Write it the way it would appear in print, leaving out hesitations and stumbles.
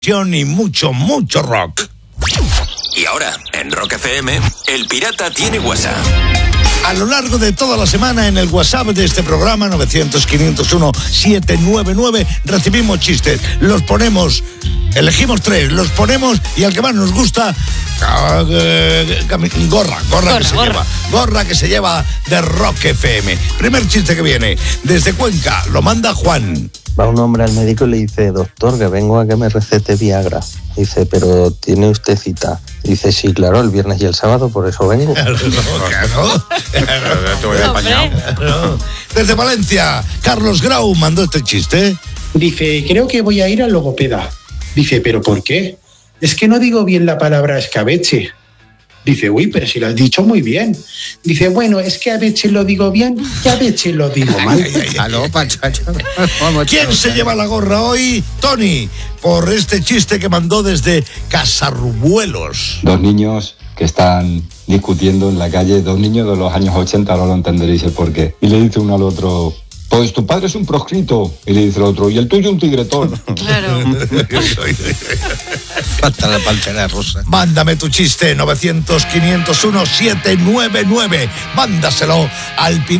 Y mucho rock. Y ahora, en Rock FM, El Pirata tiene WhatsApp. A lo largo de toda la semana en el WhatsApp de este programa 900-501-799 recibimos chistes, los ponemos, elegimos 3, los ponemos y al que más nos gusta gorra que se lleva de Rock FM. Primer chiste que viene desde Cuenca, lo manda Juan. Va un hombre al médico y le dice: doctor, que vengo a que me recete Viagra. Dice: pero ¿tiene usted cita? Dice: sí, claro, el viernes y el sábado, por eso vengo. Claro. Desde Valencia, Carlos Grau mandó este chiste. Dice: creo que voy a ir al logopeda. Dice: ¿pero por qué? Es que no digo bien la palabra escabeche. Dice: uy, pero si lo has dicho muy bien. Dice: bueno, es que a veces lo digo bien y a veces lo digo mal. ¿Quién se lleva la gorra hoy? Tony, por este chiste que mandó desde Casarrubuelos. Dos niños que están discutiendo en la calle, dos niños de los años 80, ahora lo entenderéis el por qué. Y le dice uno al otro: pues tu padre es un proscrito. Y le dice el otro: y el tuyo un tigretón. Claro. Falta la pantera rosa. Mándame tu chiste, 900-501-799. Mándaselo al Pirata.